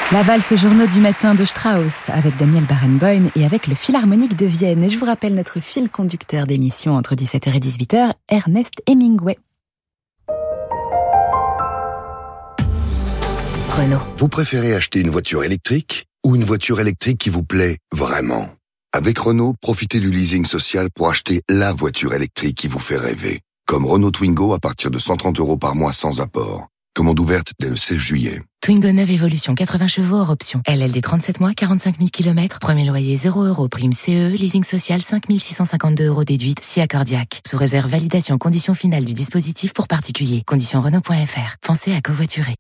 La valse journaux du matin de Strauss avec Daniel Barenboim et avec le Philharmonique de Vienne. Et je vous rappelle notre fil conducteur d'émission entre 17h et 18h, Ernest Hemingway. Renault. Vous préférez acheter une voiture électrique ou une voiture électrique qui vous plaît vraiment ? Avec Renault, profitez du leasing social pour acheter la voiture électrique qui vous fait rêver. Comme Renault Twingo à partir de 130 € par mois sans apport. Commande ouverte dès le 16 juillet. Twingo 9 Evolution, 80 chevaux hors option. LLD 37 mois, 45 000 km. Premier loyer 0 €, prime CE, leasing social 5 652 € déduite, si accordiaque. Sous réserve validation conditions finales du dispositif pour particuliers. Conditions Renault.fr. Pensez à covoiturer.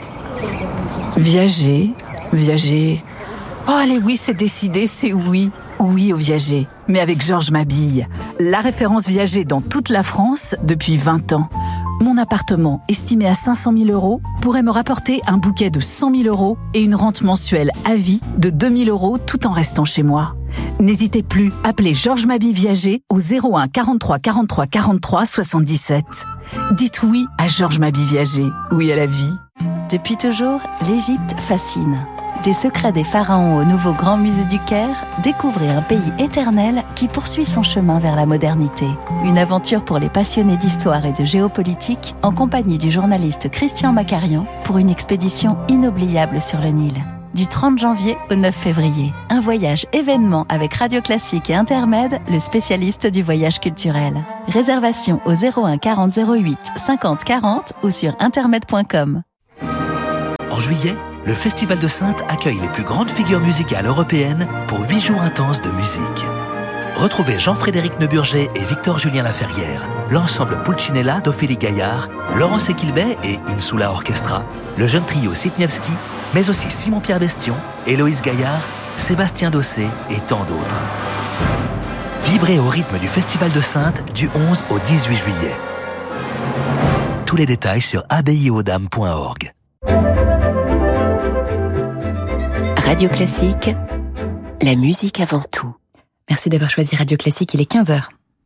Viager. Oh allez oui, c'est décidé, c'est oui. Oui au Viager, mais avec Georges Mabille. La référence Viager dans toute la France depuis 20 ans. Mon appartement, estimé à 500 000 € pourrait me rapporter un bouquet de 100 000 € et une rente mensuelle à vie de 2 000 € tout en restant chez moi. N'hésitez plus, appelez Georges Mabille Viager au 01 43 43 43 77. Dites oui à Georges Mabille Viager, oui à la vie. Depuis toujours, l'Égypte fascine. Des secrets des pharaons au nouveau Grand Musée du Caire, découvrez un pays éternel qui poursuit son chemin vers la modernité. Une aventure pour les passionnés d'histoire et de géopolitique en compagnie du journaliste Christian Macarian pour une expédition inoubliable sur le Nil. Du 30 janvier au 9 février. Un voyage événement avec Radio Classique et Intermed, le spécialiste du voyage culturel. Réservation au 01 40 08 50 40 ou sur intermed.com. En juillet, le Festival de Saintes accueille les plus grandes figures musicales européennes pour 8 jours intenses de musique. Retrouvez Jean-Frédéric Neuburger et Victor-Julien Laferrière, l'ensemble Pulcinella d'Ophélie Gaillard, Laurence Equilbet et Insula Orchestra, le jeune trio Sipniewski, mais aussi Simon-Pierre Bestion, Héloïse Gaillard, Sébastien Dossé et tant d'autres. Vibrez au rythme du Festival de Saintes du 11 au 18 juillet. Tous les détails sur abbayeauxdames.org. Radio Classique, la musique avant tout. Merci d'avoir choisi Radio Classique, il est 15h.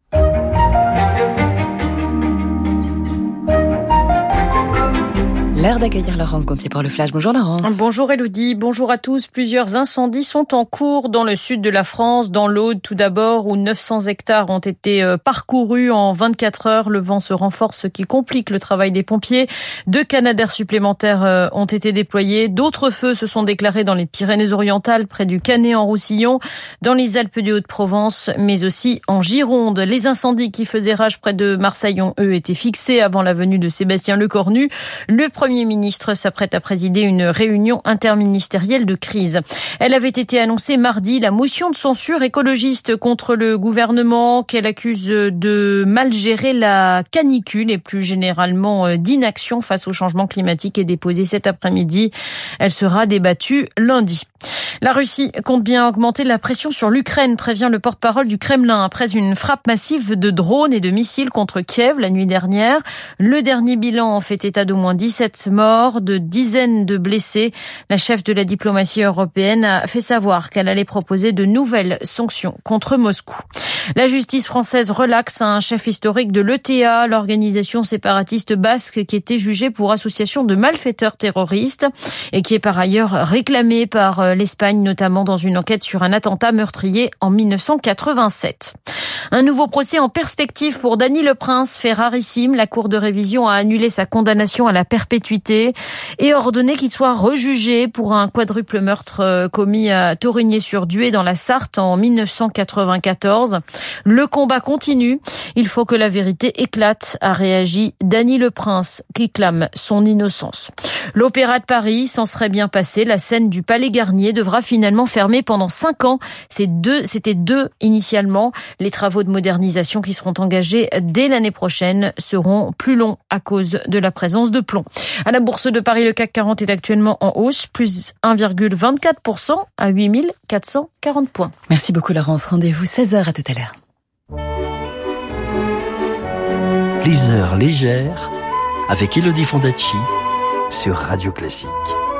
L'heure d'accueillir Laurence Gontier pour le Flash. Bonjour Laurence. Bonjour Elodie, bonjour à tous. Plusieurs incendies sont en cours dans le sud de la France, dans l'Aude tout d'abord, où 900 hectares ont été parcourus en 24 heures. Le vent se renforce, ce qui complique le travail des pompiers. 2 canadaires supplémentaires ont été déployés. D'autres feux se sont déclarés dans les Pyrénées-Orientales, près du Canet-en-Roussillon, dans les Alpes du Haut-de-Provence, mais aussi en Gironde. Les incendies qui faisaient rage près de Marseille ont, eux, été fixés avant la venue de Sébastien Lecornu. Le Premier ministre s'apprête à présider une réunion interministérielle de crise. Elle avait été annoncée mardi, la motion de censure écologiste contre le gouvernement qu'elle accuse de mal gérer la canicule et plus généralement d'inaction face au changement climatique est déposée cet après-midi. Elle sera débattue lundi. La Russie compte bien augmenter la pression sur l'Ukraine, prévient le porte-parole du Kremlin, après une frappe massive de drones et de missiles contre Kiev la nuit dernière. Le dernier bilan en fait état d'au moins 17 morts, de dizaines de blessés. La chef de la diplomatie européenne a fait savoir qu'elle allait proposer de nouvelles sanctions contre Moscou. La justice française relaxe un chef historique de l'ETA, l'organisation séparatiste basque qui était jugée pour association de malfaiteurs terroristes et qui est par ailleurs réclamé par l'Espagne, notamment dans une enquête sur un attentat meurtrier en 1987. Un nouveau procès en perspective pour Dany Le Prince, fait rarissime. La Cour de révision a annulé sa condamnation à la perpétuité et ordonné qu'il soit rejugé pour un quadruple meurtre commis à Torigné-sur-Dué dans la Sarthe en 1994. Le combat continue. Il faut que la vérité éclate, a réagi Dany Le Prince, qui clame son innocence. L'Opéra de Paris s'en serait bien passé. La scène du Palais Garnier devra finalement fermer pendant 5 ans. C'était 2 initialement. Les travaux de modernisation qui seront engagés dès l'année prochaine seront plus longs à cause de la présence de plomb. À la Bourse de Paris, le CAC 40 est actuellement en hausse, plus 1,24% à 8 440 points. Merci beaucoup Laurence. Rendez-vous 16h, à tout à l'heure. Les heures légères avec Elodie Fondacci sur Radio Classique.